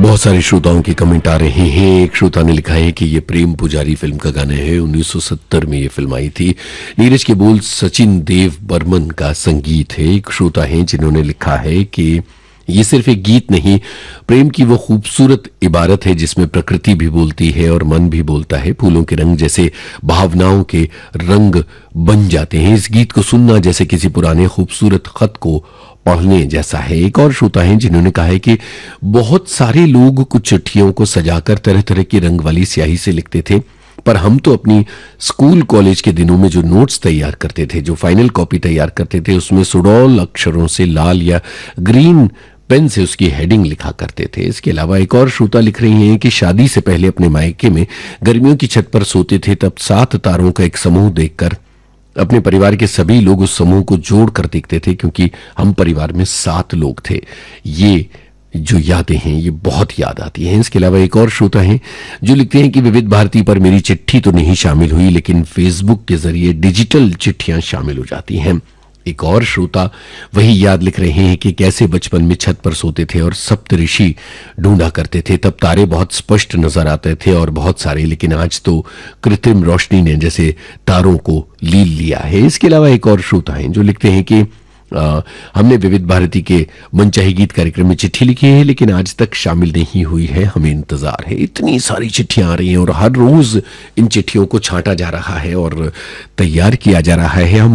बहुत सारे श्रोताओं के कमेंट आ रहे हैं। एक श्रोता ने लिखा है कि ये प्रेम पुजारी फिल्म का गाना है, 1970 में ये फिल्म आई थी। नीरज के बोल सचिन देव बर्मन का संगीत है। एक श्रोता है जिन्होंने लिखा है कि ये सिर्फ एक गीत नहीं, प्रेम की वो खूबसूरत इबारत है जिसमें प्रकृति भी बोलती है और मन भी बोलता है। फूलों के रंग जैसे भावनाओं के रंग बन जाते हैं। इस गीत को सुनना जैसे किसी पुराने खूबसूरत खत को पढ़ने जैसा है। एक और श्रोता है जिन्होंने कहा है कि बहुत सारे लोग कुछ चिट्ठियों को सजाकर तरह तरह की रंग वाली स्याही से लिखते थे, पर हम तो अपनी स्कूल कॉलेज के दिनों में जो नोट्स तैयार करते थे, जो फाइनल कॉपी तैयार करते थे, उसमें सुडौल अक्षरों से लाल या ग्रीन पेन से उसकी हेडिंग लिखा करते थे। इसके अलावा एक और श्रोता लिख रही हैं कि शादी से पहले अपने मायके में गर्मियों की छत पर सोते थे, तब 7 तारों का एक समूह देखकर अपने परिवार के सभी लोग उस समूह को जोड़कर देखते थे, क्योंकि हम परिवार में 7 लोग थे। ये जो यादें हैं ये बहुत याद आती हैं। इसके अलावा एक और श्रोता हैं जो लिखते हैं कि विविध भारती पर मेरी चिट्ठी तो नहीं शामिल हुई, लेकिन फेसबुक के जरिए डिजिटल चिट्ठियां शामिल हो जाती हैं। एक और श्रोता वही याद लिख रहे हैं कि कैसे बचपन में छत पर सोते थे और सप्तऋषि ढूंढा करते थे, तब तारे बहुत स्पष्ट नजर आते थे और बहुत सारे, लेकिन आज तो कृत्रिम रोशनी ने जैसे तारों को लील लिया है। इसके अलावा एक और श्रोता हैं जो लिखते हैं कि हमने विविध भारती के मनचाही गीत कार्यक्रम में चिट्ठी लिखी है, लेकिन आज तक शामिल नहीं हुई है, हमें इंतजार है। इतनी सारी चिट्ठियां आ रही हैं और हर रोज इन चिट्ठियों को छांटा जा रहा है और तैयार किया जा रहा है। हम